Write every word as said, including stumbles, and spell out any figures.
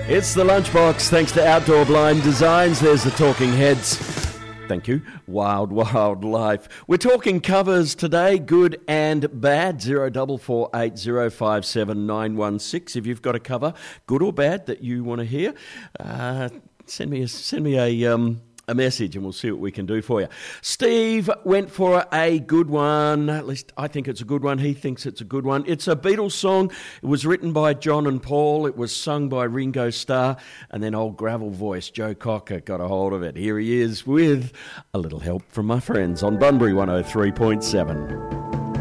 It's the Lunchbox, thanks to Outdoor Blind Designs. There's the Talking Heads. Thank you. Wild, wild life. We're talking covers today, good and bad. Zero double four eight zero five seven nine one six. If you've got a cover, good or bad, that you want to hear, uh, send me a send me a um. a message and we'll see what we can do for you. Steve went for a good one. At least I think it's a good one. He thinks it's a good one. It's a Beatles song. It was written by John and Paul. It was sung by Ringo Starr. And then old gravel voice Joe Cocker got a hold of it. Here he is with a little help from my friends on Bunbury one oh three point seven.